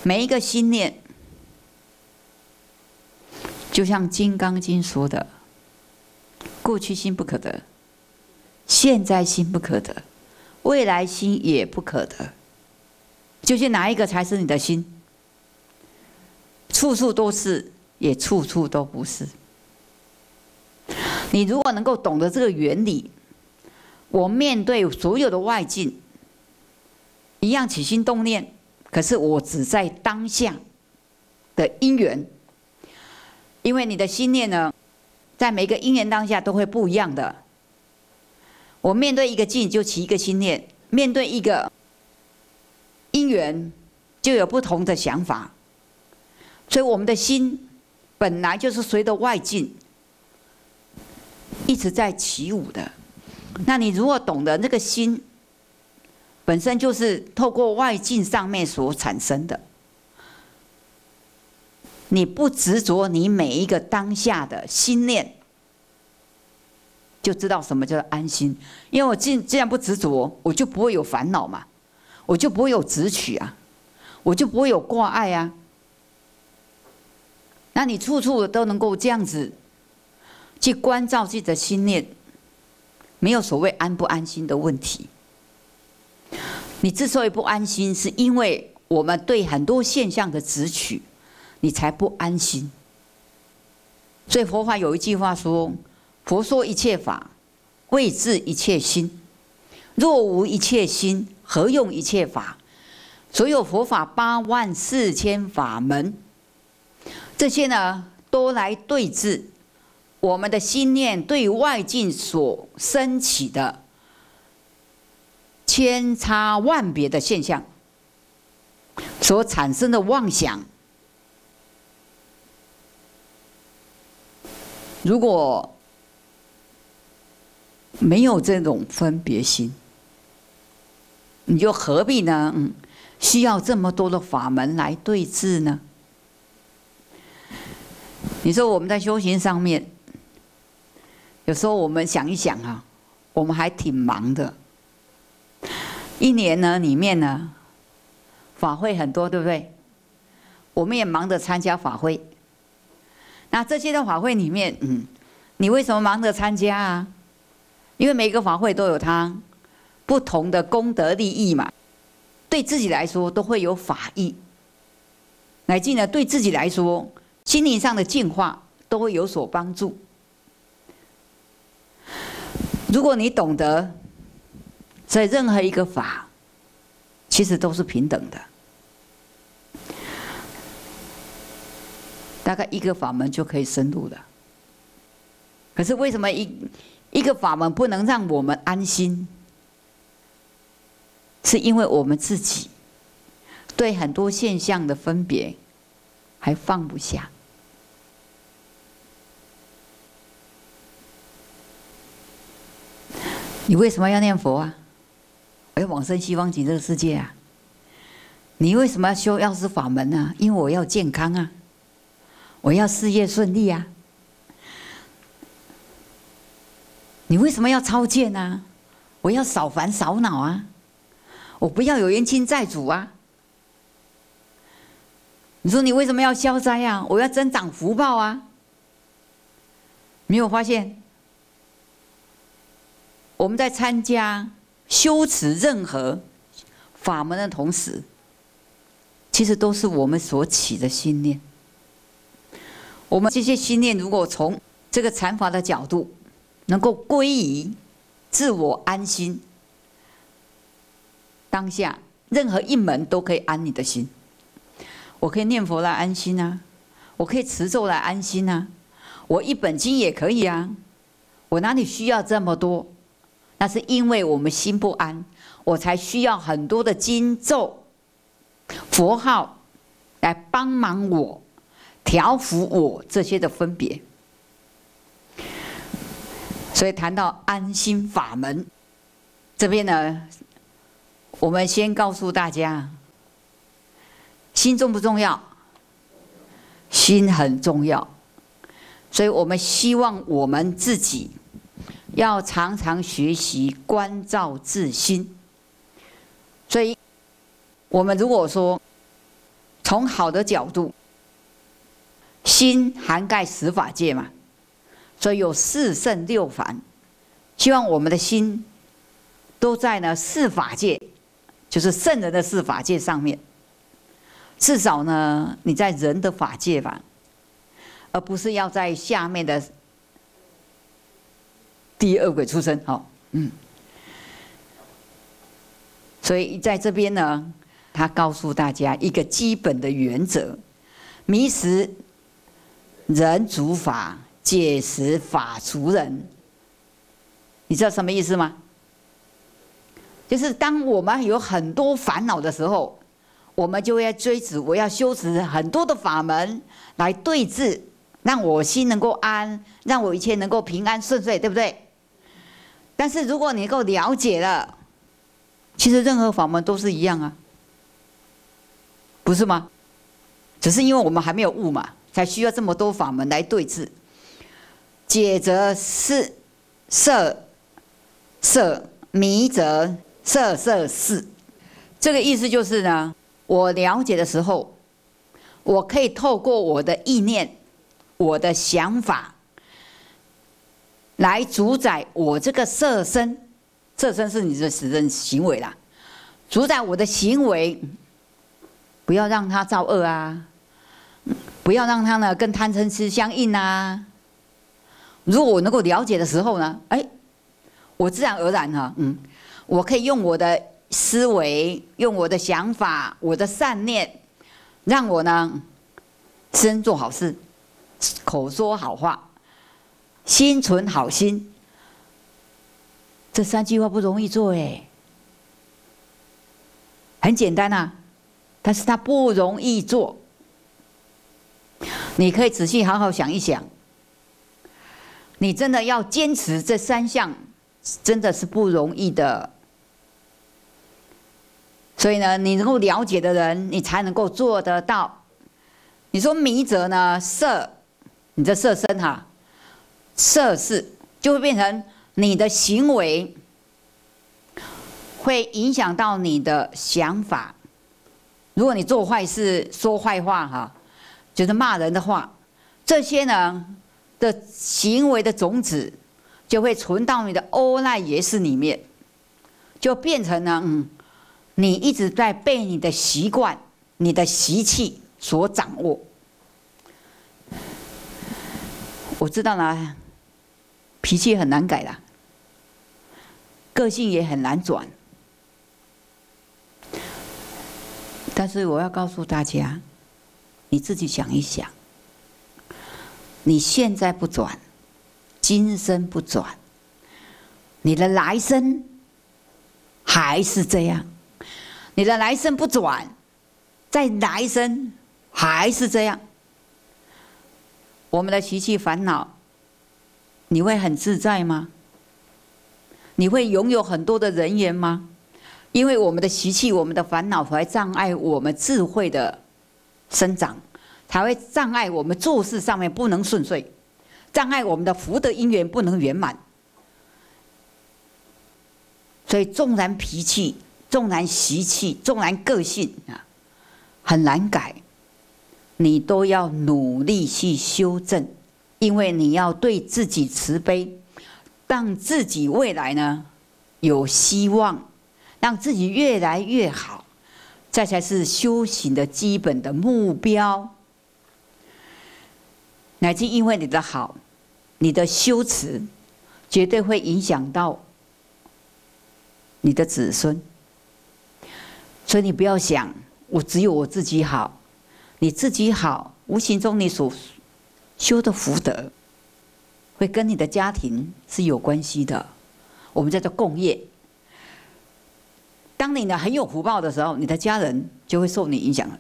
每一个心念，就像《金刚经》说的：过去心不可得，现在心不可得，未来心也不可得。究竟哪一个才是你的心？处处都是，也处处都不是。你如果能够懂得这个原理，我面对所有的外境，一样起心动念，可是我只在当下的因缘，因为你的心念呢，在每个因缘当下都会不一样的。我面对一个境就起一个心念，面对一个因缘就有不同的想法。所以我们的心本来就是随着外境一直在起舞的。那你如果懂得那个心本身就是透过外境上面所产生的，你不执着你每一个当下的心念，就知道什么叫做安心。因为我既然不执着，我就不会有烦恼嘛，我就不会有执取啊，我就不会有挂碍啊。那你处处都能够这样子去关照自己的心念，没有所谓安不安心的问题。你之所以不安心，是因为我们对很多现象的执取，你才不安心。所以佛法有一句话说：佛说一切法，谓治一切心。若无一切心，何用一切法？所有佛法84000法门，这些呢，都来对治我们的心念对外境所升起的千差万别的现象所产生的妄想。如果没有这种分别心，你就何必呢？需要这么多的法门来对治呢？你说我们在修行上面，有时候我们想一想啊，我们还挺忙的。一年呢里面呢，法会很多，对不对？我们也忙着参加法会。那这些的法会里面，你为什么忙着参加啊？因为每个法会都有它不同的功德利益嘛，对自己来说都会有法益，乃至呢对自己来说心灵上的净化都会有所帮助。如果你懂得，在任何一个法其实都是平等的，大概一个法门就可以深入了。可是为什么一个法门不能让我们安心？是因为我们自己对很多现象的分别还放不下。你为什么要念佛啊？我要往生西方极乐世界啊！你为什么要修药师法门啊？因为我要健康啊，我要事业顺利啊。你为什么要超荐啊？我要少烦少恼啊，我不要有冤亲债主啊。你说你为什么要消灾啊？我要增长福报啊。没有发现，我们在参加修持任何法门的同时，其实都是我们所起的心念。我们这些心念，如果从这个禅法的角度，能够归于自我安心，当下任何一门都可以安你的心。我可以念佛来安心啊，我可以持咒来安心啊，我一本经也可以啊，我哪里需要这么多？那是因为我们心不安，我才需要很多的经咒、佛号来帮忙我调伏我这些的分别。所以谈到安心法门，这边呢，我们先告诉大家，心重不重要？心很重要。所以我们希望我们自己要常常学习关照自心。所以我们如果说从好的角度，心涵盖十法界嘛，所以有四圣六凡。希望我们的心都在呢四法界，就是圣人的四法界上面。至少呢，你在人的法界吧，而不是要在下面的第二鬼出生。好，所以在这边呢，他告诉大家一个基本的原则：迷时人主法，解时法除人。你知道什么意思吗？就是当我们有很多烦恼的时候，我们就会追逐，我要修持很多的法门来对治，让我心能够安，让我一切能够平安顺遂，对不对？但是如果你能够了解了，其实任何法门都是一样啊，不是吗？只是因为我们还没有悟嘛，才需要这么多法门来对治。解则是色色，迷则色色是。这个意思就是呢，我了解的时候，我可以透过我的意念、我的想法，来主宰我这个色身。色身是你的实证行为啦，主宰我的行为，不要让它造恶啊，不要让它呢跟贪嗔痴相应啊。如果我能够了解的时候呢，我自然而然哈，我可以用我的思维，用我的想法，我的善念，让我呢身做好事，口说好话，心存好心。这三句话不容易做很简单啊，但是它不容易做。你可以仔细好好想一想，你真的要坚持这三项，真的是不容易的。所以呢，你能够了解的人，你才能够做得到。你说迷者呢，色，你的色身哈，色是就会变成你的行为，会影响到你的想法。如果你做坏事、说坏话哈，就是骂人的话，这些呢的行为的种子，就会存到你的欧赖耶识里面，就变成呢，你一直在被你的习惯、你的习气所掌握。我知道啦，脾气很难改啦，个性也很难转。但是我要告诉大家，你自己想一想，你现在不转，今生不转，你的来生还是这样。你的来生不转，在来生还是这样。我们的习气烦恼，你会很自在吗？你会拥有很多的人缘吗？因为我们的习气、我们的烦恼，才会障碍我们智慧的生长，才会障碍我们做事上面不能顺遂，障碍我们的福德因缘不能圆满。所以，纵然脾气，纵然习气，纵然个性很难改，你都要努力去修正，因为你要对自己慈悲，让自己未来呢有希望，让自己越来越好，这才是修行的基本的目标。乃至因为你的好，你的修持，绝对会影响到你的子孙。所以你不要想我只有我自己好，你自己好，无形中你所修的福德会跟你的家庭是有关系的，我们叫做共业。当你呢很有福报的时候，你的家人就会受你影响了。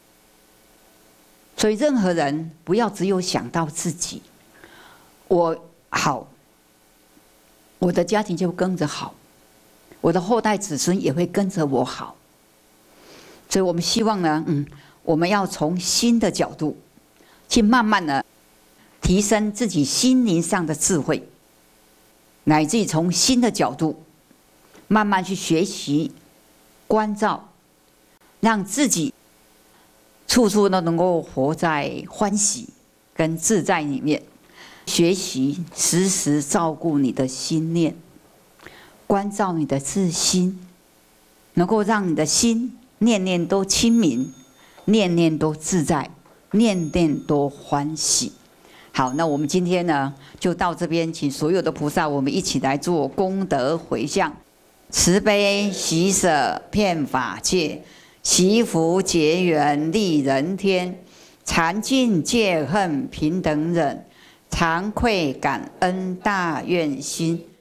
所以任何人不要只有想到自己，我好，我的家庭就跟着好，我的后代子孙也会跟着我好。所以我们希望呢，我们要从新的角度去慢慢的提升自己心灵上的智慧，乃至于从新的角度慢慢去学习关照，让自己处处都能够活在欢喜跟自在里面。学习时时照顾你的心念，关照你的自心，能够让你的心念念都清明，念念都自在，念念都欢喜。好，那我们今天呢，就到这边，请所有的菩萨，我们一起来做功德回向，慈悲喜舍遍法界，祈福结缘利人天，禅净戒恨平等忍，惭愧感恩大愿心，